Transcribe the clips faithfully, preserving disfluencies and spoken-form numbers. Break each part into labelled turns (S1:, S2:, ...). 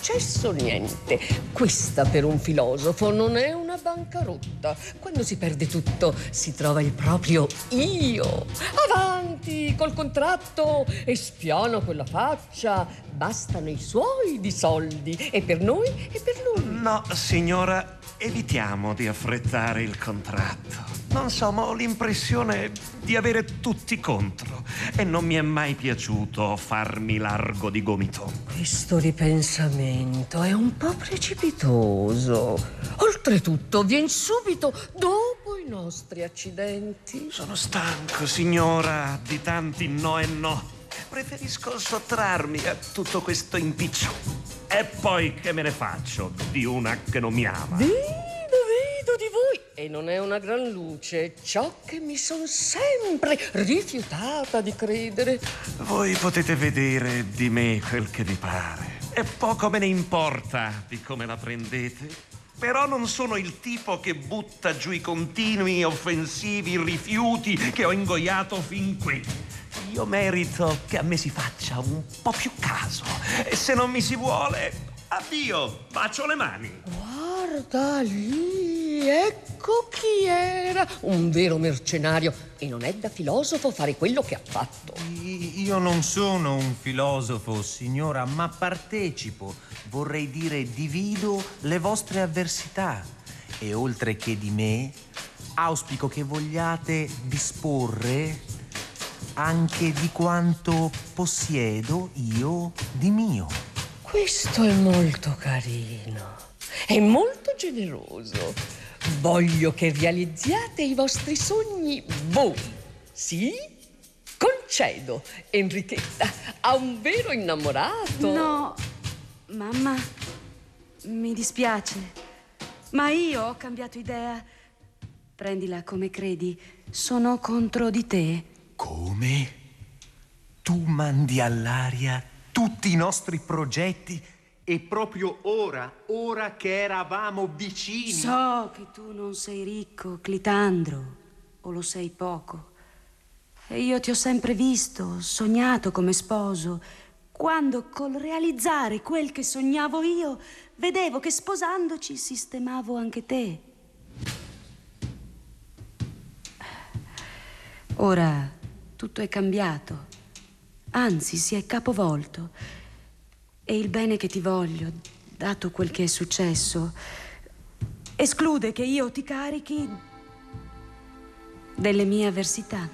S1: successo niente. Questa per un filosofo non è una bancarotta. Quando si perde tutto si trova il proprio io. Avanti col contratto e spiano quella faccia. Bastano i suoi di soldi, e per noi e per lui.
S2: No, signora, evitiamo di affrettare il contratto. Non so, ma ho l'impressione di avere tutti contro e non mi è mai piaciuto farmi largo di gomito.
S1: Questo ripensamento è un po' precipitoso. Oltretutto, vien subito dopo i nostri accidenti.
S2: Sono stanco, signora, di tanti no e no. Preferisco sottrarmi a tutto questo impiccio. E poi che me ne faccio di una che non mi ama?
S1: Vedo, vedo di voi, e non è una gran luce, ciò che mi son sempre rifiutata di credere.
S2: Voi potete vedere di me quel che vi pare, e poco me ne importa di come la prendete. Però non sono il tipo che butta giù i continui offensivi rifiuti che ho ingoiato fin qui. Io merito che a me si faccia un po' più caso, e se non mi si vuole, addio, bacio le mani.
S1: Guarda lì, ecco chi era. Un vero mercenario, e non è da filosofo fare quello che ha fatto.
S3: Io non sono un filosofo, signora, ma partecipo, vorrei dire divido le vostre avversità. E oltre che di me, auspico che vogliate disporre anche di quanto possiedo io di mio.
S1: Questo è molto carino, è molto generoso. Voglio che realizziate i vostri sogni voi. Sì? Concedo, Enrichetta, a un vero innamorato.
S4: No, mamma, mi dispiace, ma io ho cambiato idea. Prendila come credi, sono contro di te.
S3: Come? Tu mandi all'aria tutti i nostri progetti, e proprio ora, ora che eravamo vicini.
S4: So che tu non sei ricco, Clitandro, o lo sei poco. E io ti ho sempre visto, sognato come sposo, quando col realizzare quel che sognavo io, vedevo che sposandoci sistemavo anche te. Ora tutto è cambiato, anzi si è capovolto, e il bene che ti voglio, dato quel che è successo, esclude che io ti carichi delle mie avversità.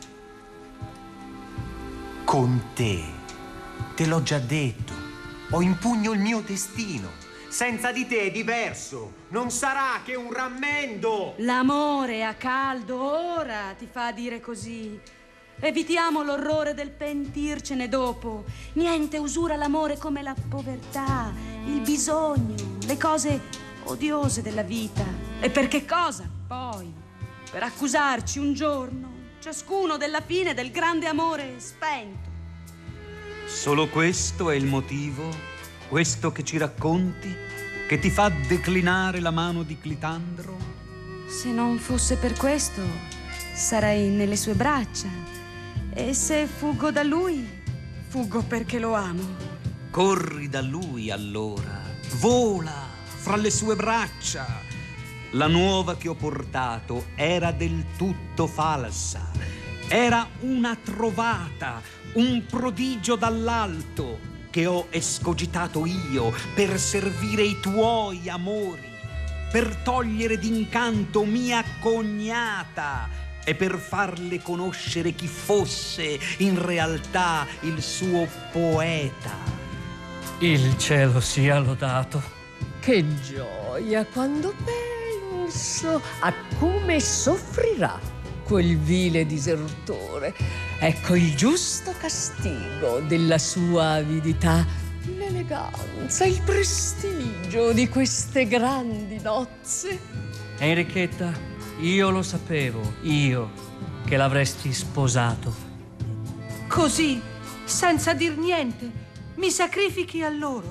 S3: Con te, te l'ho già detto, ho in pugno il mio destino. Senza di te è diverso, non sarà che un rammendo.
S4: L'amore a caldo ora ti fa dire così. Evitiamo l'orrore del pentircene dopo. Niente usura l'amore come la povertà, il bisogno, le cose odiose della vita. E per che cosa, poi? Per accusarci un giorno, ciascuno della fine del grande amore spento.
S5: Solo questo è il motivo? Questo che ci racconti? Che ti fa declinare la mano di Clitandro?
S4: Se non fosse per questo, sarei nelle sue braccia. E se fuggo da lui, fuggo perché lo amo.
S5: Corri da lui allora, vola fra le sue braccia. La nuova che ho portato era del tutto falsa. Era una trovata, un prodigio dall'alto che ho escogitato io per servire i tuoi amori, per togliere d'incanto mia cognata e per farle conoscere chi fosse in realtà il suo poeta.
S6: Il cielo sia lodato.
S1: Che gioia quando penso a come soffrirà quel vile disertore. Ecco il giusto castigo della sua avidità, l'eleganza, il prestigio di queste grandi nozze.
S6: Enrichetta, io lo sapevo, io, che l'avresti sposato.
S7: Così, senza dir niente, mi sacrifichi a loro.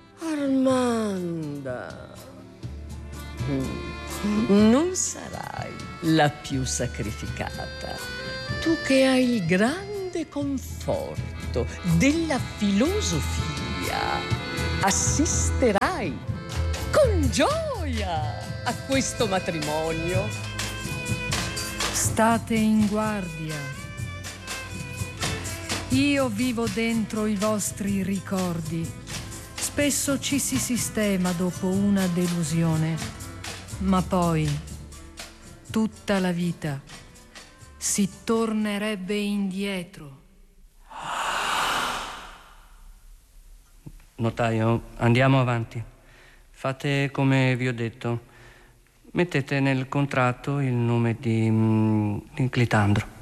S1: Armanda, non sarai la più sacrificata. Tu che hai il grande conforto della filosofia. assisterai con gioia a questo matrimonio.
S8: State in guardia. Io vivo dentro i vostri ricordi. Spesso ci si sistema dopo una delusione, ma poi, tutta la vita, si tornerebbe indietro.
S6: Notaio, andiamo avanti. Fate come vi ho detto. Mettete nel contratto il nome di, di Clitandro.